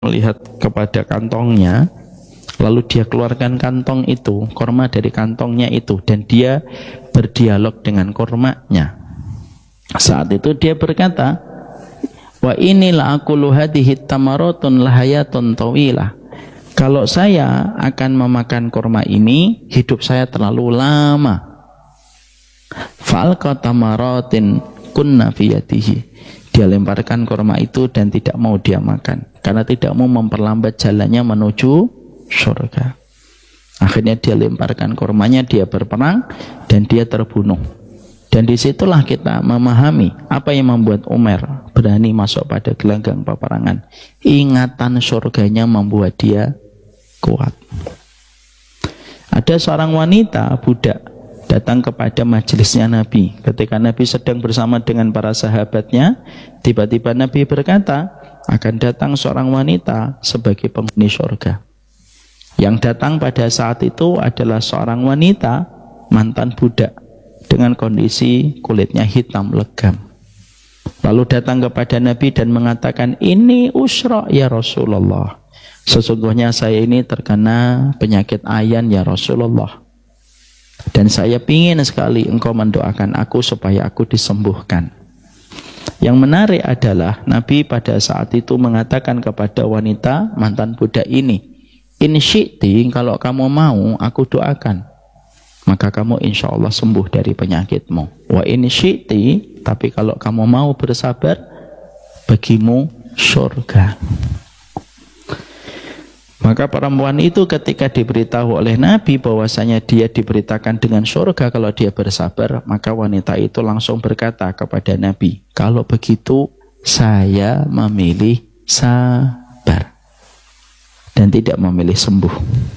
melihat kepada kantongnya, lalu dia keluarkan kantong itu, korma dari kantongnya itu, dan dia berdialog dengan kormanya. Saat itu dia berkata, wa inilah aqulu hadhihi tamaratun lahayatun tawilah. Kalau saya akan memakan korma ini, hidup saya terlalu lama. Fa'alqa tamaratin kunna fi yadihi. Dia lemparkan korma itu dan tidak mau dia makan, karena tidak mau memperlambat jalannya menuju surga. Akhirnya dia lemparkan kormanya, dia berperang dan dia terbunuh. Dan disitulah kita memahami apa yang membuat Umar berani masuk pada gelanggang peperangan. Ingatan surganya membuat dia kuat. Ada seorang wanita budak datang kepada majelisnya Nabi. Ketika Nabi sedang bersama dengan para sahabatnya, tiba-tiba Nabi berkata, akan datang seorang wanita sebagai penghuni surga. Yang datang pada saat itu adalah seorang wanita mantan budak dengan kondisi kulitnya hitam legam. Lalu datang kepada Nabi dan mengatakan, ini usra ya Rasulullah. Sesungguhnya saya ini terkena penyakit ayan ya Rasulullah. Dan saya ingin sekali engkau mendoakan aku supaya aku disembuhkan. Yang menarik adalah Nabi pada saat itu mengatakan kepada wanita mantan budak ini, in syi'ti, kalau kamu mau aku doakan, maka kamu insya Allah sembuh dari penyakitmu. Wa in syi'ti, tapi kalau kamu mau bersabar, bagimu surga. Maka perempuan itu ketika diberitahu oleh Nabi bahwasanya dia diberitakan dengan surga kalau dia bersabar, maka wanita itu langsung berkata kepada Nabi, kalau begitu saya memilih sabar dan tidak memilih sembuh.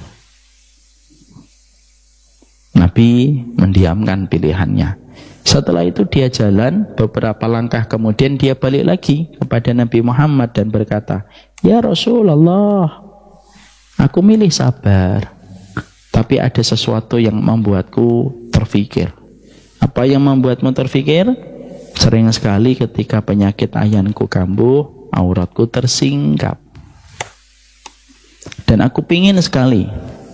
Nabi mendiamkan pilihannya. Setelah itu dia jalan beberapa langkah, kemudian dia balik lagi kepada Nabi Muhammad dan berkata, ya Rasulullah, aku milih sabar, tapi ada sesuatu yang membuatku terfikir. Apa yang membuatmu terfikir? Sering sekali ketika penyakit ayanku kambuh, auratku tersingkap. Dan aku pingin sekali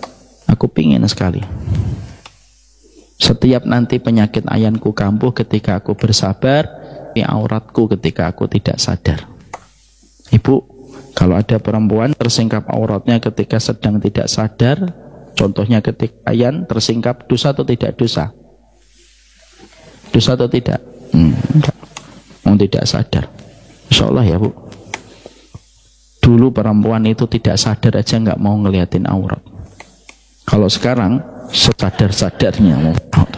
setiap nanti penyakit ayanku kambuh ketika aku bersabar, ini auratku ketika aku tidak sadar. Ibu, kalau ada perempuan tersingkap auratnya ketika sedang tidak sadar, contohnya ketika ayan tersingkap, dosa atau tidak dosa? Dosa atau tidak? Enggak. Tidak sadar. Insya Allah ya Bu. Dulu perempuan itu tidak sadar aja nggak mau ngeliatin aurat. Kalau sekarang sesadar-sadarnya mau.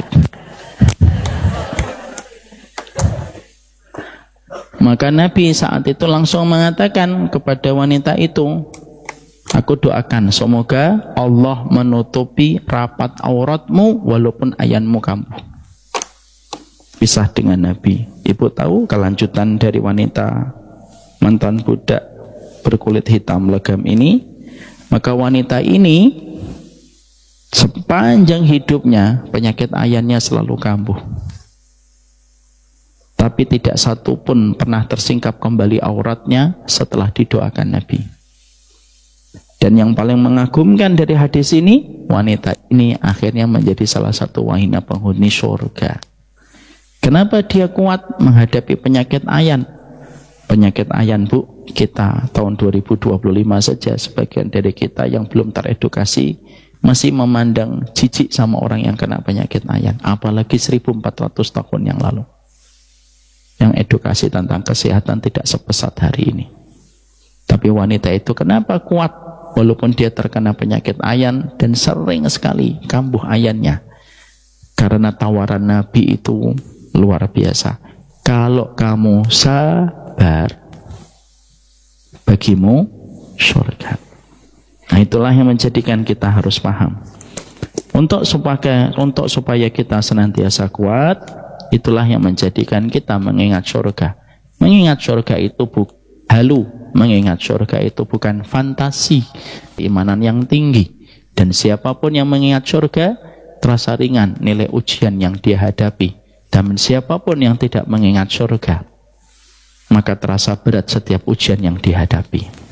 Maka Nabi saat itu langsung mengatakan kepada wanita itu, aku doakan semoga Allah menutupi rapat auratmu walaupun ayanmu kambuh. Pisah dengan Nabi. Ibu tahu kelanjutan dari wanita mantan budak berkulit hitam legam ini? Maka wanita ini sepanjang hidupnya penyakit ayannya selalu kambuh. Tapi tidak satu pun pernah tersingkap kembali auratnya setelah didoakan Nabi. Dan yang paling mengagumkan dari hadis ini, wanita ini akhirnya menjadi salah satu wanita penghuni surga. Kenapa dia kuat menghadapi penyakit ayan? Penyakit ayan Bu, kita tahun 2025 saja sebagian dari kita yang belum teredukasi masih memandang jijik sama orang yang kena penyakit ayan, apalagi 1400 tahun yang lalu. Yang edukasi tentang kesehatan tidak sepesat hari ini. Tapi wanita itu kenapa kuat walaupun dia terkena penyakit ayan dan sering sekali kambuh ayannya? Karena tawaran Nabi itu luar biasa. Kalau kamu sabar, bagimu surga. Nah, itulah yang menjadikan kita harus paham. Untuk supaya kita senantiasa kuat, itulah yang menjadikan kita mengingat surga. Mengingat surga itu bukan halu, mengingat surga itu bukan fantasi, keimanan yang tinggi. Dan siapapun yang mengingat surga, terasa ringan nilai ujian yang dia hadapi. Dan siapapun yang tidak mengingat surga, maka terasa berat setiap ujian yang dihadapi.